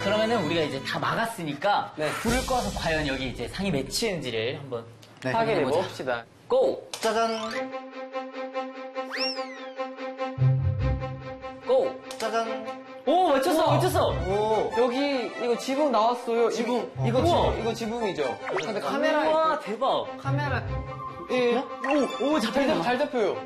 그러면은 우리가 이제 다 막았으니까 네. 불을 꺼서 과연 여기 이제 상이 맺히는지를 한번 확인해 봅시다. 고! 짜잔. 고! 짜잔. 오, 맞췄어, 우와. 맞췄어! 오. 여기 이거 지붕 나왔어요. 지붕. 이거 지붕이죠. 근데 카메라에 우와, 대박. 카메라 예. 오, 잡혔다. 잘 잡혀요.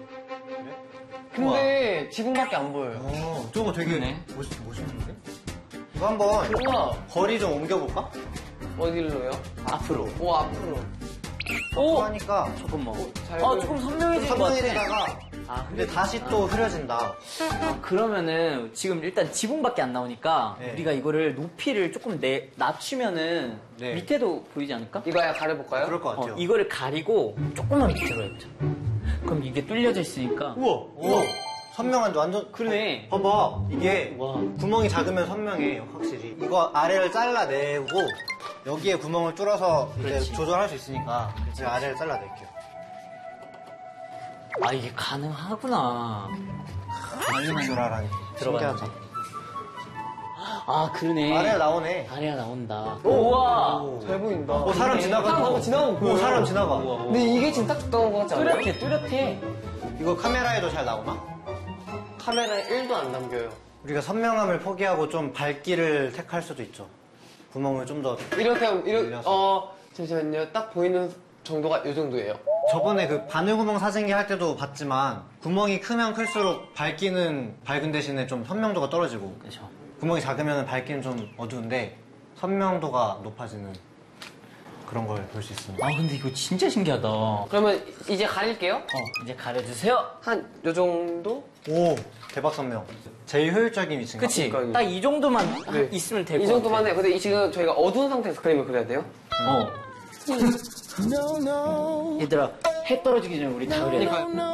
근데 지붕밖에 안 보여요. 저거 되게 그러네. 멋있는데? 이거 한번 우와. 거리 좀 옮겨볼까? 어디로요? 앞으로. 오 앞으로. 오! 하니까 잠깐만. 잘 아, 보여. 조금 선명해진 것 같아. 선명해지다가 근데 다시 또 흐려진다. 그러면은 지금 일단 지붕밖에 안 나오니까 네. 우리가 이거를 높이를 조금 낮추면은 네. 밑에도 보이지 않을까? 이거야 가려볼까요? 그럴 것 같아요. 이거를 가리고 조금만 밑으로 해보자. 그럼 이게 뚫려져 있으니까. 우와. 오. 선명한데 완전. 그러네. 봐봐. 이게 와. 구멍이 작으면 선명해, 확실히. 이거 아래를 잘라내고 여기에 구멍을 뚫어서 이제 그렇지. 조절할 수 있으니까 제가 아래를 잘라낼게요. 아, 이게 가능하구나. 조절하라니. 들어가는 신기하다. 아, 그러네. 아래가 나오네. 아래가 나온다. 우와. 잘 보인다. 사람 지나가는 사람 거. 지나가는 거 보여요. 사람 지나가. 근데 이게 진짜 가까운 것 같지 않아요? 뚜렷해, 뚜렷해. 이거 카메라에도 잘 나오나? 카메라에 1도 안 남겨요. 우리가 선명함을 포기하고 좀 밝기를 택할 수도 있죠. 구멍을 좀 더. 이렇게 하면 올려서. 잠시만요. 딱 보이는 정도가 이 정도예요. 저번에 그 바늘구멍 사진기 할 때도 봤지만 구멍이 크면 클수록 밝기는 밝은 대신에 좀 선명도가 떨어지고 그렇죠. 구멍이 작으면 밝기는 좀 어두운데 선명도가 높아지는 그런 걸 볼 수 있습니다. 아, 근데 이거 진짜 신기하다. 그러면 이제 가릴게요. 이제 가려주세요. 한 요 정도? 오, 대박 선명. 제일 효율적인 위치인가? 그치? 그러니까요. 딱 이 정도만 네. 있으면 될 것 이 같아. 정도만 해요. 근데 지금 저희가 어두운 상태에서 그림을 그려야 돼요? 얘들아, 해 떨어지기 전에 우리 다 그려야 돼.